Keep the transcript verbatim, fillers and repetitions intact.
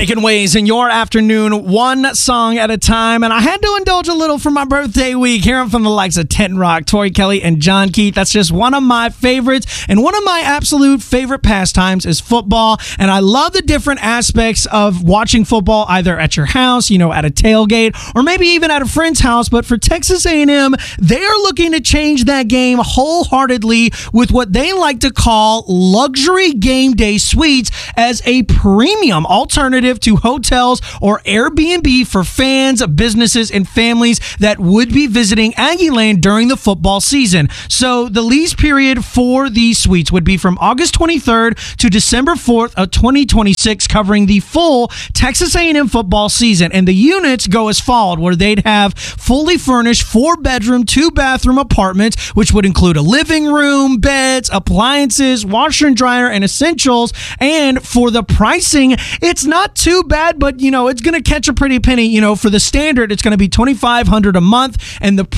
Making waves in your afternoon, one song at a time. And I had to indulge a little for my birthday week, hearing from the likes of Tenton Rock, Tori Kelly, and John Keith. That's just one of my favorites. And one of my absolute favorite pastimes is football. And I love the different aspects of watching football, either at your house, you know, at a tailgate, or maybe even at a friend's house. But for Texas A and M, they are looking to change that game wholeheartedly with what they like to call luxury game day suites as a premium alternative to hotels or Airbnb for fans, businesses, and families that would be visiting Aggieland during the football season. So the lease period for these suites would be from August twenty-third to December fourth of twenty twenty-six, covering the full Texas A and M football season. And the units go as followed, where they'd have fully furnished four-bedroom, two-bathroom apartments, which would include a living room, beds, appliances, washer and dryer, and essentials. And for the pricing, it's not too bad, but, you know, it's going to catch a pretty penny. You know, for the standard, it's going to be twenty-five hundred dollars a month, and the